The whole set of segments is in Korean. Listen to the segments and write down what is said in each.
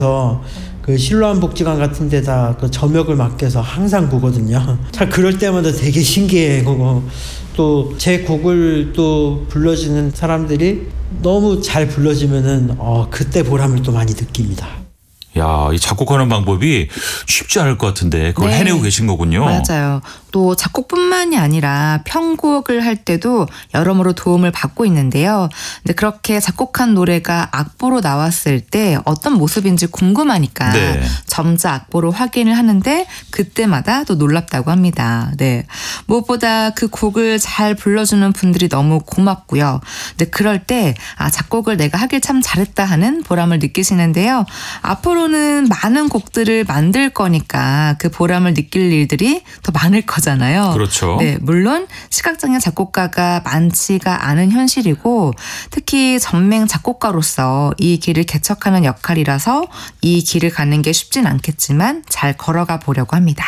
그 실로암 복지관 같은 데다 그 점역을 맡겨서 항상 보거든요. 참 그럴 때마다 되게 신기해. 그거 또 제 곡을 또 불러주는 사람들이 너무 잘 불러주면은 그때 보람을 또 많이 느낍니다. 야, 이 작곡하는 방법이 쉽지 않을 것 같은데 그걸 해내고 계신 거군요. 맞아요. 또 작곡뿐만이 아니라 편곡을 할 때도 여러모로 도움을 받고 있는데요. 근데 그렇게 작곡한 노래가 악보로 나왔을 때 어떤 모습인지 궁금하니까 점자 악보로 확인을 하는데 그때마다 또 놀랍다고 합니다. 네. 무엇보다 그 곡을 잘 불러주는 분들이 너무 고맙고요. 근데 그럴 때 작곡을 내가 하길 참 잘했다 하는 보람을 느끼시는데요. 앞으로는 많은 곡들을 만들 거니까 그 보람을 느낄 일들이 더 많을 거잖아요. 그렇죠. 네, 물론 시각장애 작곡가가 많지가 않은 현실이고 특히 전맹 작곡가로서 이 길을 개척하는 역할이라서 이 길을 가는 게 쉽진 않겠지만 잘 걸어가 보려고 합니다.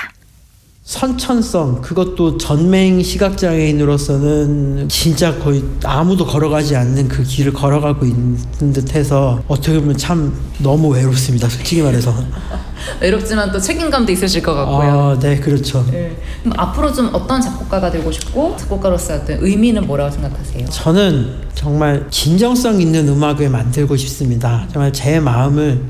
선천성, 그것도 전맹 시각장애인으로서는 진짜 거의 아무도 걸어가지 않는 그 길을 걸어가고 있는 듯해서 어떻게 보면 참 너무 외롭습니다. 솔직히 말해서. 외롭지만 또 책임감도 있으실 것 같고요. 네, 그렇죠. 네. 그럼 앞으로 좀 어떤 작곡가가 되고 싶고 작곡가로서 어떤 의미는 뭐라고 생각하세요? 저는 정말 진정성 있는 음악을 만들고 싶습니다. 정말 제 마음을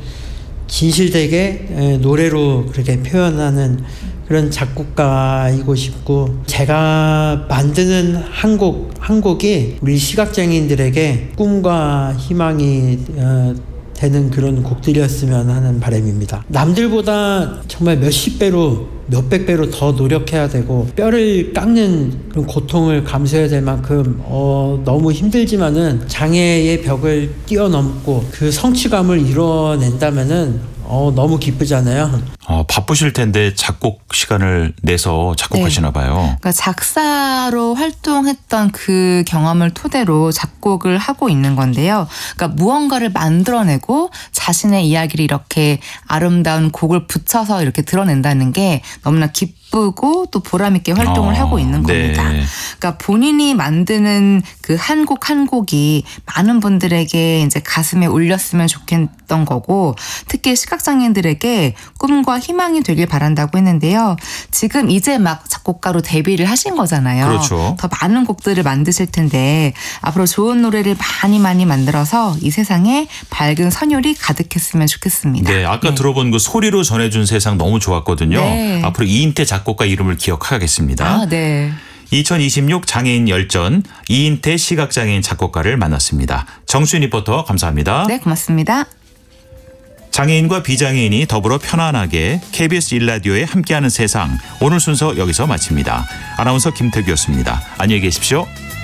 진실되게 노래로 그렇게 표현하는 그런 작곡가이고 싶고, 제가 만드는 한 곡이 우리 시각장애인들에게 꿈과 희망이 되는 그런 곡들이었으면 하는 바람입니다. 남들보다 정말 몇십 배로 몇백 배로 더 노력해야 되고 뼈를 깎는 그런 고통을 감수해야 될 만큼 너무 힘들지만은 장애의 벽을 뛰어넘고 그 성취감을 이뤄낸다면은 너무 기쁘잖아요. 바쁘실 텐데 작곡 시간을 내서 작곡하시나 봐요. 그러니까 작사로 활동했던 그 경험을 토대로 작곡을 하고 있는 건데요. 그러니까 무언가를 만들어내고 자신의 이야기를 이렇게 아름다운 곡을 붙여서 이렇게 드러낸다는 게 너무나 기쁘고 또 보람 있게 활동을 하고 있는 겁니다. 그러니까 본인이 만드는 그 한 곡 한 곡이 많은 분들에게 이제 가슴에 울렸으면 좋겠던 거고, 특히 시각장애인들에게 꿈과 희망이 되길 바란다고 했는데요. 지금 이제 막 작곡가로 데뷔를 하신 거잖아요. 그렇죠. 더 많은 곡들을 만드실 텐데 앞으로 좋은 노래를 많이 만들어서 이 세상에 밝은 선율이 가득했으면 좋겠습니다. 네, 아까 들어본 그 소리로 전해준 세상 너무 좋았거든요. 앞으로 이인태 작곡가 이름을 기억하겠습니다. 2026 장애인 열전 이인태 시각장애인 작곡가를 만났습니다. 정수인 리포터 감사합니다. 네, 고맙습니다. 장애인과 비장애인이 더불어 편안하게 KBS 1라디오에 함께하는 세상, 오늘 순서 여기서 마칩니다. 아나운서 김태규였습니다. 안녕히 계십시오.